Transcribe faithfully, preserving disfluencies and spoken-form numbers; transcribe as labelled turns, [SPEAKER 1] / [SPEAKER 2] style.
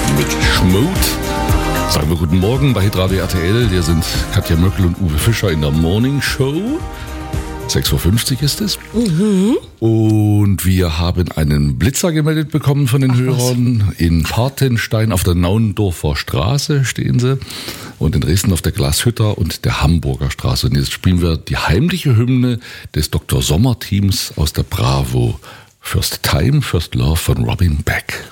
[SPEAKER 1] mit Schmut. Sagen wir guten Morgen bei Hitradio R T L. Hier sind Katja Möckel und Uwe Fischer in der Morning Show. sechs Uhr fünfzig ist es.
[SPEAKER 2] Mhm.
[SPEAKER 1] Und wir haben einen Blitzer gemeldet bekommen von den Ach, Hörern. Was? In Patenstein auf der Naundorfer Straße stehen sie. Und in Dresden auf der Glashütter und der Hamburger Straße. Und jetzt spielen wir die heimliche Hymne des Doktor Sommer Teams aus der Bravo. First Time, First Love von Robin Beck.